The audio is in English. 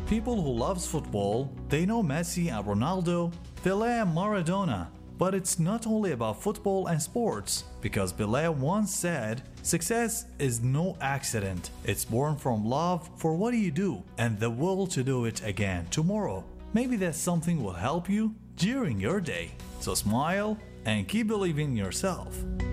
People who loves football, they know Messi and Ronaldo, Pelé and Maradona. But it's not only about football and sports, because Pelé once said, success is no accident. It's born from love for what you do and the will to do it again tomorrow. Maybe that something will help you during your day. So smile and keep believing in yourself.